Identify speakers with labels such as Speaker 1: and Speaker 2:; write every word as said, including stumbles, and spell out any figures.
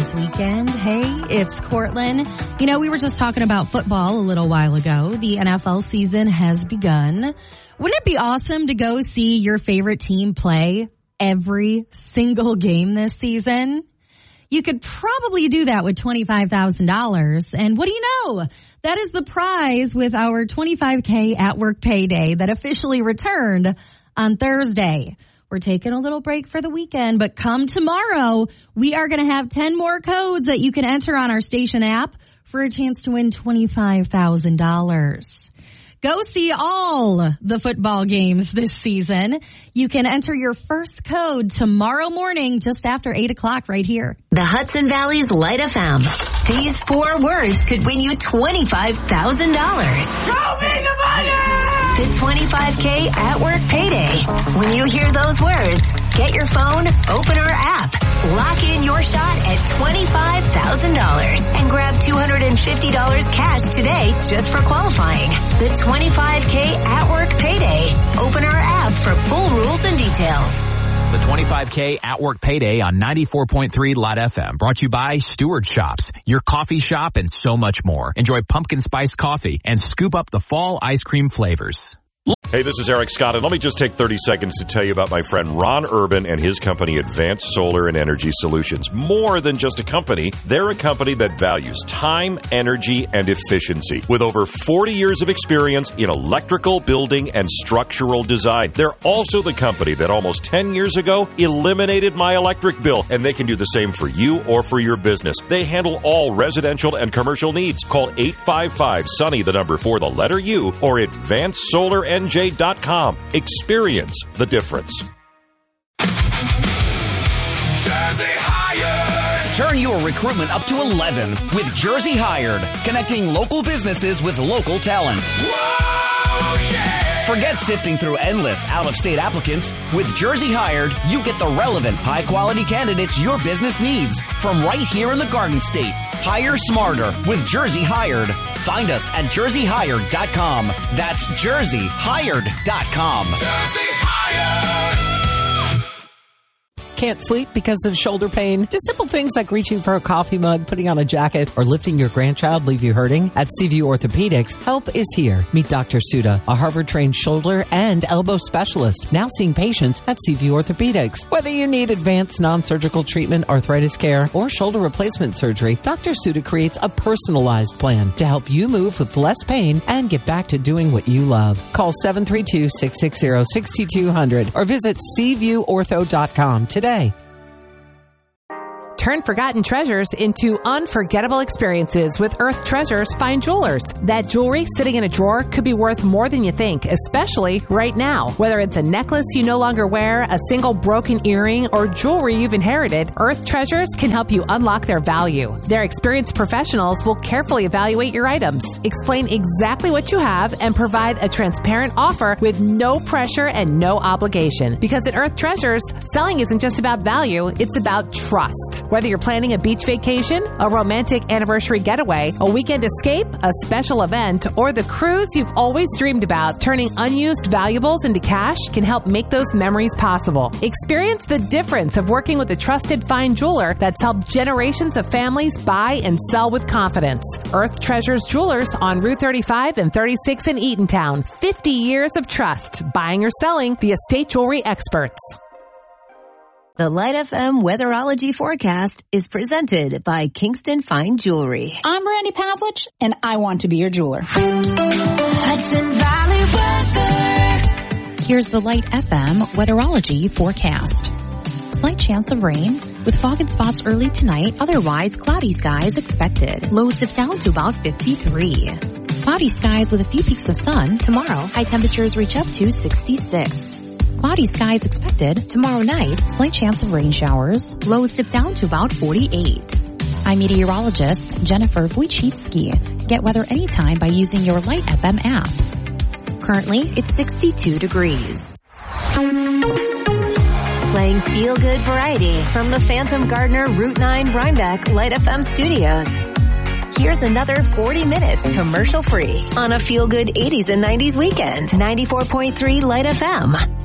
Speaker 1: this weekend. Hey, it's Cortland. You know, we were just talking about football a little while ago. The N F L season has begun. Wouldn't it be awesome to go see your favorite team play every single game this season? You could probably do that with twenty-five thousand dollars. And what do you know? That is the prize with our twenty-five K at work payday that officially returned on Thursday. We're taking a little break for the weekend, but come tomorrow, we are going to have ten more codes that you can enter on our station app for a chance to win twenty-five thousand dollars. Go see all the football games this season. You can enter your first code tomorrow morning just after eight o'clock right here.
Speaker 2: The Hudson Valley's Light F M. These four words could win you twenty-five thousand dollars.
Speaker 3: Show me the money!
Speaker 2: The twenty-five K at work payday. When you hear those words, get your phone, open our app, lock in your shot at twenty-five thousand dollars, and grab two hundred fifty dollars cash today just for qualifying. The twenty-five K at work payday. Open our app for full rules and details.
Speaker 4: The twenty-five K at work payday on ninety-four point three Light F M. Brought to you by Stewart Shops, your coffee shop, and so much more. Enjoy pumpkin spice coffee and scoop up the fall ice cream flavors.
Speaker 5: Hey, this is Eric Scott, and let me just take thirty seconds to tell you about my friend Ron Urban and his company, Advanced Solar and Energy Solutions. More than just a company, they're a company that values time, energy, and efficiency. With over forty years of experience in electrical, building, and structural design. They're also the company that almost ten years ago eliminated my electric bill, and they can do the same for you or for your business. They handle all residential and commercial needs. Call eight five five, SUNNY, the number for the letter U, or advanced solar n j dot com. Experience the difference.
Speaker 3: Jersey Hired.
Speaker 6: Turn your recruitment up to eleven with Jersey Hired, connecting local businesses with local talent.
Speaker 3: Whoa, yeah.
Speaker 6: Forget sifting through endless out-of-state applicants. With Jersey Hired, you get the relevant, high-quality candidates your business needs from right here in the Garden State. Hire smarter with Jersey Hired. Find us at jersey hired dot com. That's jersey hired dot com.
Speaker 3: Jersey Hired.
Speaker 7: Can't sleep because of shoulder pain? Do simple things like reaching for a coffee mug, putting on a jacket, or lifting your grandchild leave you hurting? At Seaview Orthopedics, help is here. Meet Doctor Suda, a Harvard-trained shoulder and elbow specialist, now seeing patients at Seaview Orthopedics. Whether you need advanced non-surgical treatment, arthritis care, or shoulder replacement surgery, Doctor Suda creates a personalized plan to help you move with less pain and get back to doing what you love. Call seven three two, six six zero, six two zero zero or visit seaview ortho dot com today.
Speaker 8: Turn forgotten treasures into unforgettable experiences with Earth Treasures Fine Jewelers. That jewelry sitting in a drawer could be worth more than you think, especially right now. Whether it's a necklace you no longer wear, a single broken earring, or jewelry you've inherited, Earth Treasures can help you unlock their value. Their experienced professionals will carefully evaluate your items, explain exactly what you have, and provide a transparent offer with no pressure and no obligation. Because at Earth Treasures, selling isn't just about value, it's about trust. Whether you're planning a beach vacation, a romantic anniversary getaway, a weekend escape, a special event, or the cruise you've always dreamed about, turning unused valuables into cash can help make those memories possible. Experience the difference of working with a trusted fine jeweler that's helped generations of families buy and sell with confidence. Earth Treasures Jewelers on Route thirty-five and thirty-six in Eatontown. fifty years of trust. Buying or selling, the estate jewelry experts.
Speaker 2: The Light F M Weatherology Forecast is presented by Kingston Fine Jewelry.
Speaker 9: I'm Brandy Pavlich, and I want to be your jeweler.
Speaker 2: Hudson Valley Weather.
Speaker 1: Here's the Light F M Weatherology Forecast. Slight chance of rain, with fog and spots early tonight. Otherwise, cloudy skies expected. Lows dip down to about fifty-three. Cloudy skies with a few peaks of sun. Tomorrow, high temperatures reach up to sixty-six. Cloudy skies expected. Tomorrow night, slight chance of rain showers. Lows dip down to about forty-eight. I'm meteorologist Jennifer Wojcicki. Get weather anytime by using your Light F M app. Currently, it's sixty-two degrees.
Speaker 2: Playing feel-good variety from the Phantom Gardener Route nine Rhinebeck Light F M studios. Here's another forty minutes commercial-free on a feel-good eighties and nineties weekend. ninety-four point three Light F M.